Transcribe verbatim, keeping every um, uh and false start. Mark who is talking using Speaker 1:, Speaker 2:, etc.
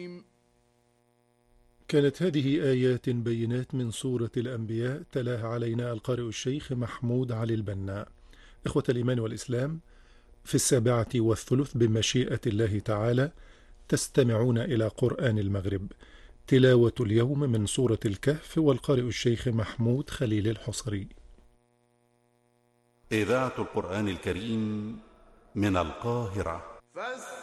Speaker 1: كانت هذه آيات بينات من سورة الأنبياء، تلاها علينا القارئ الشيخ محمود علي البنا. إخوة الإيمان والإسلام، في السابعة والثلث بمشيئة الله تعالى تستمعون إلى قرآن المغرب. تلاوة اليوم من سورة الكهف، والقارئ الشيخ محمود خليل الحصري.
Speaker 2: إذاعة القرآن الكريم من القاهرة.